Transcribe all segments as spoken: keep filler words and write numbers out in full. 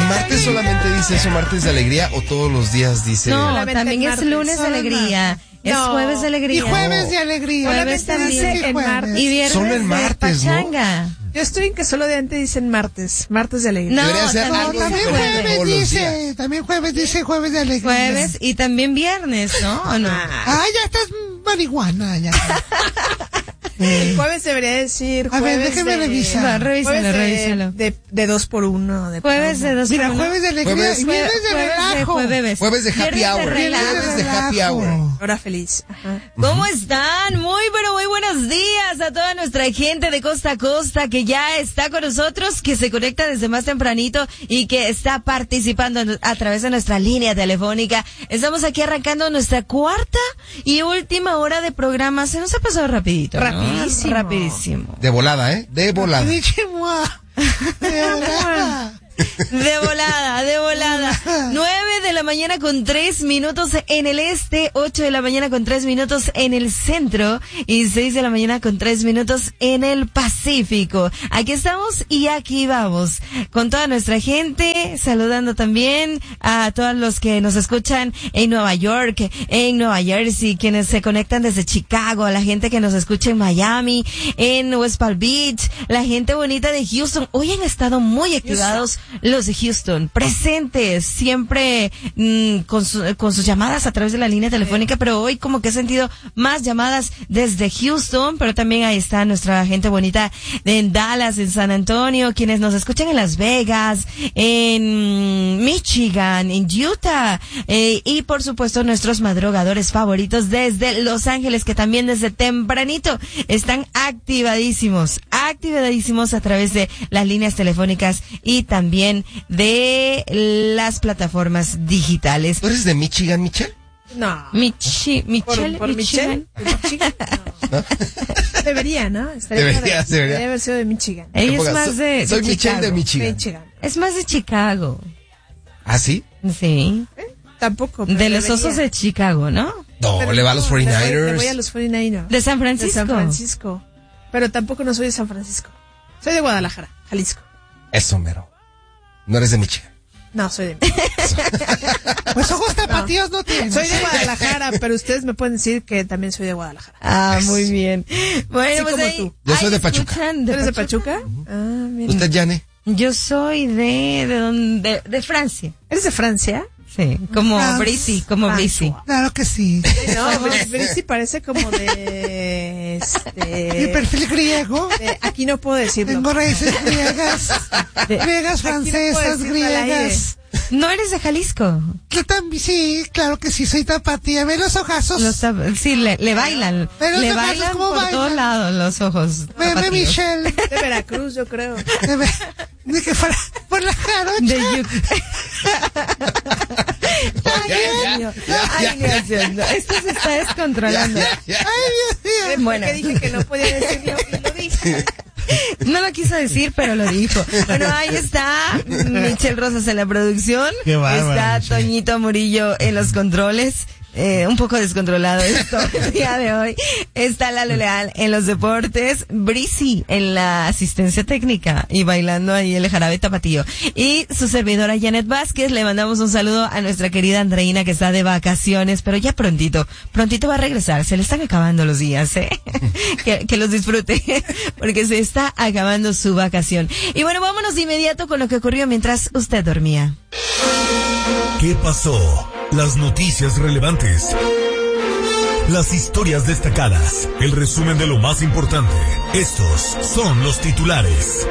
martes solamente dice eso, martes de alegría, o todos los días dice? No, también es lunes de alegría. Es no. jueves de alegría. Y jueves de alegría. Jueves también. En martes. Y viernes solo en martes, de pachanga. ¿no? Yo estoy en que solo de antes dicen martes, martes de alegría. No, Debería ser también, no, también jueves, jueves dice, también jueves dice jueves de alegría. Jueves y también viernes, ¿no? ¿O no? Ah, ya estás marihuana, ya. El jueves debería decir jueves. A ver, déjeme de, revisar. No, revísalo, de, revísalo. De, de dos por uno. De jueves de dos por Mira, uno. jueves de alegría Jueves, y viernes de jueves relajo. de jueves. Jueves de happy Viernes de hour. relajo. Jueves de happy hour. Hora feliz. Ajá. ¿Cómo están? Muy, pero muy buenos días a toda nuestra gente de costa a costa que ya está con nosotros, que se conecta desde más tempranito y que está participando a través de nuestra línea telefónica. Estamos aquí arrancando nuestra cuarta y última hora de programa. Se nos ha pasado rapidito, ¿no? Rapidísimo. Rapidísimo. De volada, ¿eh? De volada. De volada. De volada, de volada. Nueve de la mañana con tres minutos en el este, ocho de la mañana con tres minutos en el centro y seis de la mañana con tres minutos en el Pacífico. Aquí estamos y aquí vamos con toda nuestra gente, saludando también a todos los que nos escuchan en Nueva York, en Nueva Jersey, quienes se conectan desde Chicago, a la gente que nos escucha en Miami, en West Palm Beach, la gente bonita de Houston. Hoy han estado muy activados los de Houston, presentes, siempre mmm, con, su, con sus llamadas a través de la línea telefónica, pero hoy como que he sentido más llamadas desde Houston, pero también ahí está nuestra gente bonita en Dallas, en San Antonio, quienes nos escuchan en Las Vegas, en Michigan, en Utah, eh, y por supuesto nuestros madrugadores favoritos desde Los Ángeles, que también desde tempranito están activadísimos, activadísimos a través de las líneas telefónicas y también de las plataformas digitales. ¿Tú eres de Michigan, Michelle? No. Michi, Michelle, ¿Por, por Michigan. Michelle? Michigan? No. ¿No? Debería, ¿no? Estaría Debería, padre. debería. Debería haber sido de Michigan. Ella es Ponga, más de, de Soy Michelle Chicago. de Michigan. Michigan. Es más de Chicago. ¿Ah, sí? Sí. ¿Eh? Tampoco. pero De los debería. Osos de Chicago, ¿no? No, Pero le va a los no, le voy- cuarenta y nueve ers. Le voy a los cuarenta y nueve ers. De San Francisco. De San Francisco. Pero tampoco no soy de San Francisco. Soy de Guadalajara, Jalisco. Eso, mero. No eres de Michigan. No, soy de Michigan. Pues ojos tapatíos no tienes. Soy de Guadalajara, pero ustedes me pueden decir que también soy de Guadalajara. Ah, muy bien. Bueno, Así pues como ahí, tú. Yo soy ahí de Pachuca. escuchan ¿Tú eres de Pachuca? Ah, mira. ¿Usted, Yane? Yo soy de, de donde, de Francia. ¿Eres de Francia? Sí, como France. Brisi, como France. Brisi. Claro que sí. No, Brisi parece como de... Mi Este... perfil griego. de- aquí no puedo decirlo. Tengo raíces griegas, griegas, Aquí no puedo francesas, decirlo al aire. griegas. ¿No eres de Jalisco? Yo también, sí, claro que sí, soy tapatía. Ve los ojazos. Los tap- sí, le, le bailan. Pero Le los ojos, bailan ¿cómo por bailan? todos lados los ojos. Veme, tapatíos. Michelle. De Veracruz, yo creo. De, ve- de que fuera por la jarocha. De Yuc- Ya, ya, Dios. ya, Ay, ya, Dios, Dios, no, esto se está descontrolando. Ya, ya, ya. Ay, Dios mío. Bueno. Que dije que no podía decirlo y lo dije. No lo quiso decir, pero lo dijo. Bueno, ahí está Michelle Rosas en la producción. Qué bárbaro, Está Michelle. Toñito Murillo en los controles. Eh, un poco descontrolado esto el día de hoy. Está Lalo Leal en los deportes, Brisi en la asistencia técnica y bailando ahí el jarabe tapatío. Y su servidora Janet Vázquez, le mandamos un saludo a nuestra querida Andreina que está de vacaciones, pero ya prontito, prontito va a regresar, se le están acabando los días, ¿eh? que, que los disfrute, porque se está acabando su vacación. Y bueno, vámonos de inmediato con lo que ocurrió mientras usted dormía. ¿Qué pasó? Las noticias relevantes. Las historias destacadas. El resumen de lo más importante. Estos son los titulares.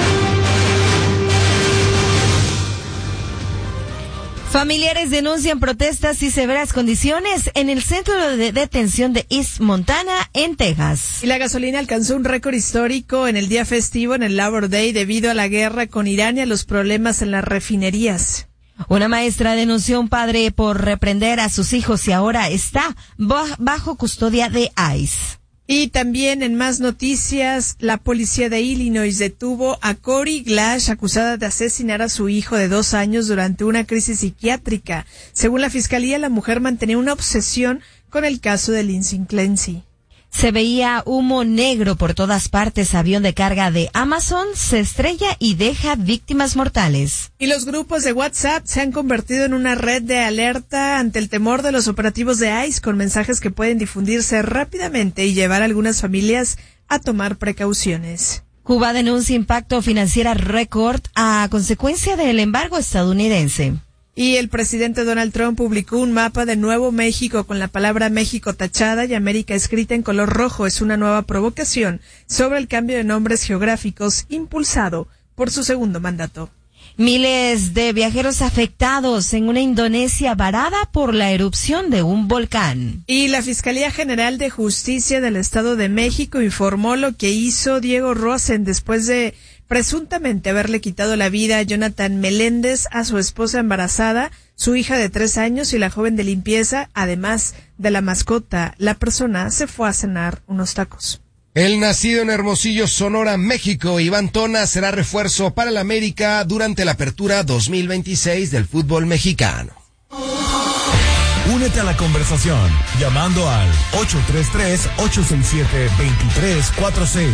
Familiares denuncian protestas y severas condiciones en el centro de detención de East Montana, en Texas. Y la gasolina alcanzó un récord histórico en el día festivo, en el Labor Day, debido a la guerra con Irán y a los problemas en las refinerías. Una maestra denunció a un padre por reprender a sus hijos y ahora está bajo custodia de ICE. Y también en más noticias, la policía de Illinois detuvo a Corey Glash, acusada de asesinar a su hijo de dos años durante una crisis psiquiátrica. Según la fiscalía, la mujer mantenía una obsesión con el caso de Lindsay Clancy. Se veía humo negro por todas partes. Avión de carga de Amazon se estrella y deja víctimas mortales. Y los grupos de WhatsApp se han convertido en una red de alerta ante el temor de los operativos de I C E, con mensajes que pueden difundirse rápidamente y llevar a algunas familias a tomar precauciones. Cuba denuncia impacto financiero récord a consecuencia del embargo estadounidense. Y el presidente Donald Trump publicó un mapa de Nuevo México con la palabra México tachada y América escrita en color rojo. Es una nueva provocación sobre el cambio de nombres geográficos impulsado por su segundo mandato. Miles de viajeros afectados en una Indonesia varada por la erupción de un volcán. Y la Fiscalía General de Justicia del Estado de México informó lo que hizo Diego Rosen después de presuntamente haberle quitado la vida a Jonathan Meléndez, a su esposa embarazada, su hija de tres años y la joven de limpieza, además de la mascota. La persona se fue a cenar unos tacos. El nacido en Hermosillo, Sonora, México, Iván Tona, será refuerzo para el América durante la apertura dos mil veintiséis del fútbol mexicano. Únete a la conversación llamando al ocho tres tres, ocho seis siete, dos tres cuatro seis.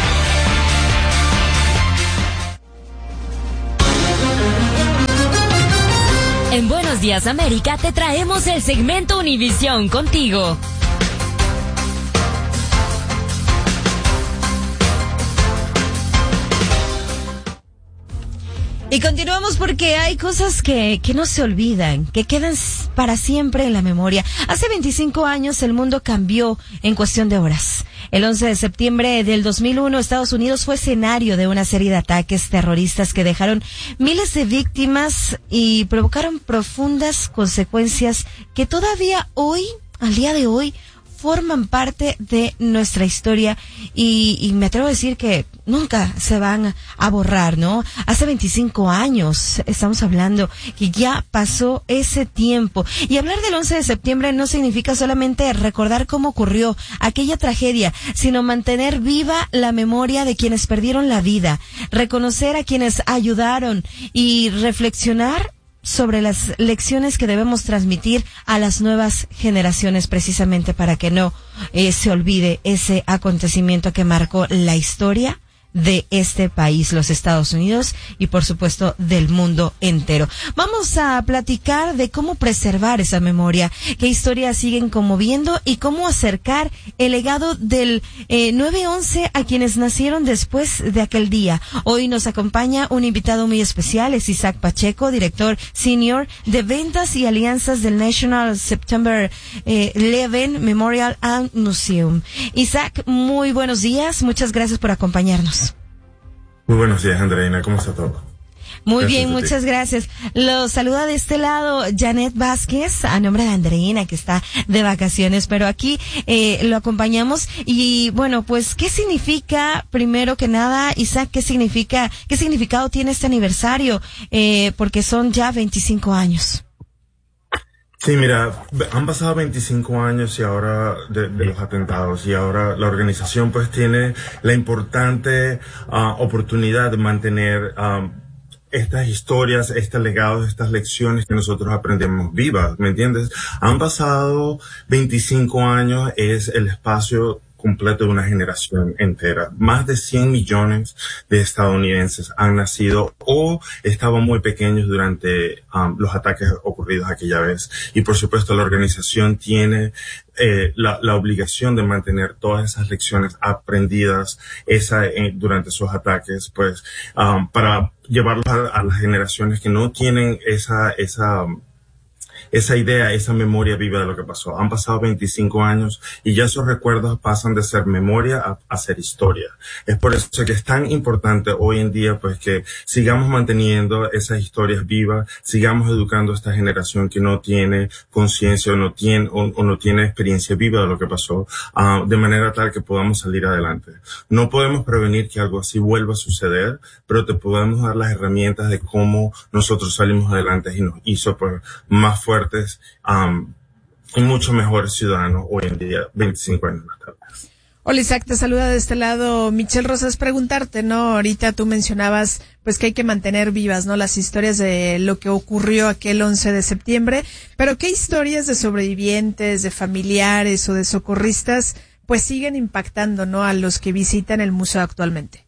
En Buenos Días América te traemos el segmento Univisión contigo. Y continuamos porque hay cosas que, que no se olvidan, que quedan para siempre en la memoria. Hace veinticinco años el mundo cambió en cuestión de horas. El once de septiembre del dos mil uno, Estados Unidos fue escenario de una serie de ataques terroristas que dejaron miles de víctimas y provocaron profundas consecuencias que todavía hoy, al día de hoy, forman parte de nuestra historia y, y me atrevo a decir que nunca se van a borrar, ¿no? Hace veinticinco años estamos hablando que ya pasó ese tiempo. Y hablar del once de septiembre no significa solamente recordar cómo ocurrió aquella tragedia, sino mantener viva la memoria de quienes perdieron la vida, reconocer a quienes ayudaron y reflexionar sobre las lecciones que debemos transmitir a las nuevas generaciones, precisamente para que no eh, se olvide ese acontecimiento que marcó la historia de este país, los Estados Unidos, y por supuesto del mundo entero. Vamos a platicar de cómo preservar esa memoria, qué historias siguen conmoviendo y cómo acercar el legado del eh, nueve once a quienes nacieron después de aquel día. Hoy nos acompaña un invitado muy especial, es Isaac Pacheco, director senior de ventas y alianzas del National September eh, once Memorial and Museum. Isaac, muy buenos días, muchas gracias por acompañarnos. Muy buenos días, Andreina. ¿Cómo está todo? Muy Gracias bien, muchas gracias. Los saluda de este lado Janet Vázquez, a nombre de Andreina, que está de vacaciones, pero aquí eh, lo acompañamos. Y bueno, pues, ¿qué significa, primero que nada, Isaac, qué significa, qué significado tiene este aniversario? Eh, porque son ya veinticinco años. Sí, mira, han pasado veinticinco años y ahora de, de los atentados y ahora la organización pues tiene la importante uh, oportunidad de mantener um, estas historias, estos legados, estas lecciones que nosotros aprendemos vivas, ¿me entiendes? Han pasado veinticinco años, es el espacio completo de una generación entera. Más de cien millones de estadounidenses han nacido o estaban muy pequeños durante um, los ataques ocurridos aquella vez. Y por supuesto la organización tiene eh, la, la obligación de mantener todas esas lecciones aprendidas esa, eh, durante sus ataques, pues, um, para llevarlos a, a las generaciones que no tienen esa, esa, um, esa idea, esa memoria viva de lo que pasó. Han pasado veinticinco años y ya esos recuerdos pasan de ser memoria a, a ser historia. Es por eso que es tan importante hoy en día, pues, que sigamos manteniendo esas historias vivas, sigamos educando a esta generación que no tiene conciencia o no tiene, o, o no tiene experiencia viva de lo que pasó, uh, de manera tal que podamos salir adelante. No podemos prevenir que algo así vuelva a suceder, pero te podemos dar las herramientas de cómo nosotros salimos adelante y nos hizo, pues, más fuertes Um, y mucho mejores ciudadanos hoy en día, veinticinco años más tarde. Hola Isaac, te saluda de este lado Michelle Rosas. Preguntarte, ¿no? Ahorita tú mencionabas pues que hay que mantener vivas, ¿no? Las historias de lo que ocurrió aquel once de septiembre, pero ¿qué historias de sobrevivientes, de familiares o de socorristas pues siguen impactando, ¿no?, a los que visitan el museo actualmente.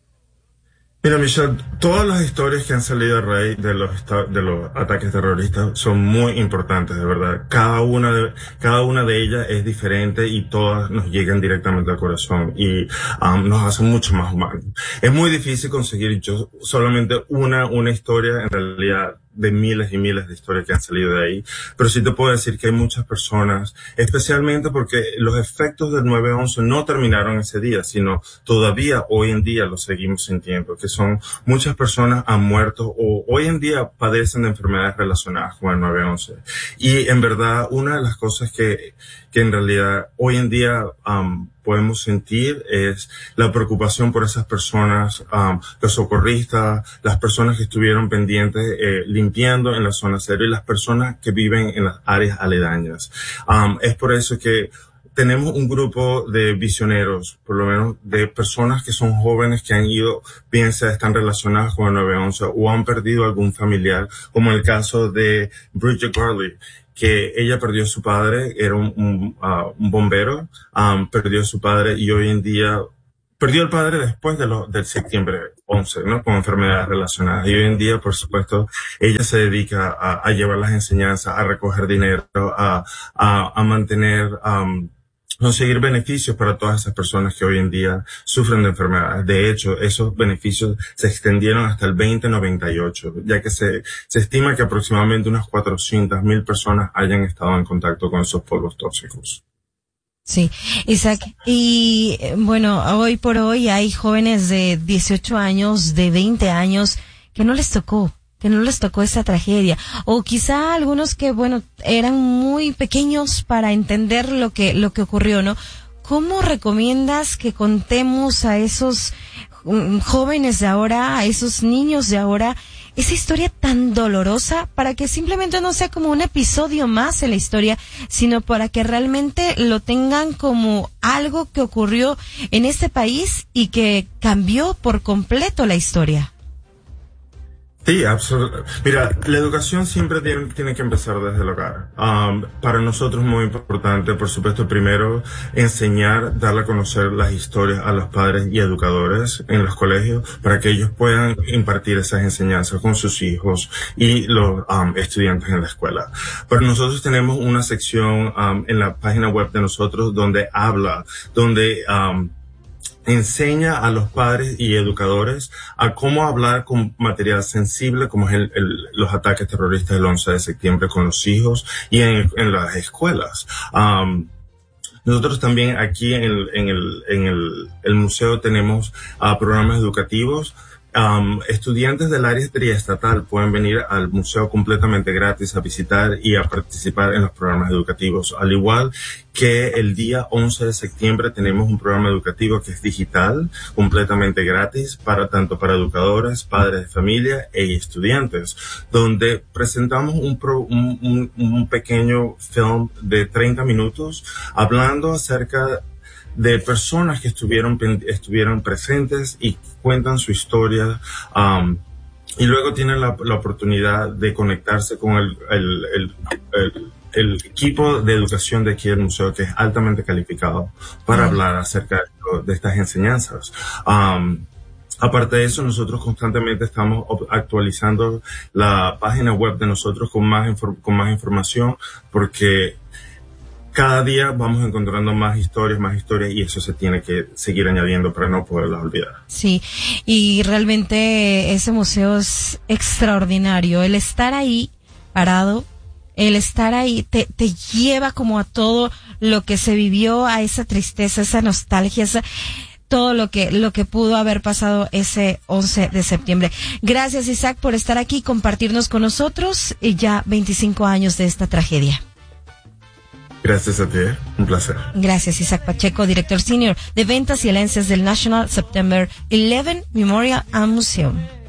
Mira, Michelle, todas las historias que han salido a raíz de los de los ataques terroristas son muy importantes, de verdad. Cada una de cada una de ellas es diferente y todas nos llegan directamente al corazón y um, nos hacen mucho más humanos. Es muy difícil conseguir yo solamente una una historia, en realidad, de miles y miles de historias que han salido de ahí, pero sí te puedo decir que hay muchas personas, especialmente porque los efectos del nueve once no terminaron ese día, sino todavía hoy en día lo seguimos sintiendo, que son muchas personas han muerto o hoy en día padecen de enfermedades relacionadas con el nueve once. Y en verdad, una de las cosas que, que en realidad hoy en día um, podemos sentir es la preocupación por esas personas, um, los socorristas, las personas que estuvieron pendientes eh, limpiando en la zona cero y las personas que viven en las áreas aledañas. Um, es por eso que tenemos un grupo de visioneros, por lo menos de personas que son jóvenes que han ido, bien sea están relacionadas con el nueve once o han perdido algún familiar, como el caso de Bridget Garley, que ella perdió a su padre, era un, un, uh, un bombero, um, perdió a su padre y hoy en día perdió al padre después de lo, del septiembre once, ¿no? Con enfermedades relacionadas. Y hoy en día, por supuesto, ella se dedica a, a llevar las enseñanzas, a recoger dinero, a, a, a mantener, um, conseguir beneficios para todas esas personas que hoy en día sufren de enfermedades. De hecho, esos beneficios se extendieron hasta el veinte noventa y ocho, ya que se, se estima que aproximadamente unas cuatrocientas mil personas hayan estado en contacto con esos polvos tóxicos. Sí, Isaac, y bueno, hoy por hoy hay jóvenes de dieciocho años, de veinte años, que no les tocó. que no les tocó esa tragedia, o quizá algunos que, bueno, eran muy pequeños para entender lo que, lo que ocurrió, ¿no? ¿Cómo recomiendas que contemos a esos um, jóvenes de ahora, a esos niños de ahora, esa historia tan dolorosa para que simplemente no sea como un episodio más en la historia, sino para que realmente lo tengan como algo que ocurrió en este país y que cambió por completo la historia? Sí, absolutamente. Mira, la educación siempre tiene, tiene que empezar desde el hogar. Um, para nosotros es muy importante, por supuesto, primero enseñar, darle a conocer las historias a los padres y educadores en los colegios para que ellos puedan impartir esas enseñanzas con sus hijos y los um, estudiantes en la escuela. Pero nosotros tenemos una sección um, en la página web de nosotros donde habla, donde um, enseña a los padres y educadores a cómo hablar con material sensible como es el, el, los ataques terroristas del once de septiembre con los hijos y en, en las escuelas. Um, nosotros también aquí en el, en el, en el, el museo tenemos uh, programas educativos. Um, estudiantes del área triestatal pueden venir al museo completamente gratis a visitar y a participar en los programas educativos. Al igual que el día once de septiembre tenemos un programa educativo que es digital, completamente gratis, para tanto para educadores, padres de familia e estudiantes, donde presentamos un, pro, un, un, un pequeño film de treinta minutos hablando acerca de personas que estuvieron estuvieron presentes y cuentan su historia, um, y luego tienen la, la oportunidad de conectarse con el, el, el, el, el equipo de educación de aquí del museo, que es altamente calificado para mm. hablar acerca de, de estas enseñanzas. Um, Aparte de eso, nosotros constantemente estamos actualizando la página web de nosotros con más, infor- con más información, porque cada día vamos encontrando más historias, más historias, y eso se tiene que seguir añadiendo para no poderlas olvidar. Sí, y realmente ese museo es extraordinario. El estar ahí parado, el estar ahí te, te lleva como a todo lo que se vivió, a esa tristeza, esa nostalgia, esa, todo lo que, lo que pudo haber pasado ese once de septiembre. Gracias, Isaac, por estar aquí y compartirnos con nosotros y ya veinticinco años de esta tragedia. Gracias a ti, un placer. Gracias, Isaac Pacheco, director senior de Ventas y Alianzas del National September once Memorial and Museum.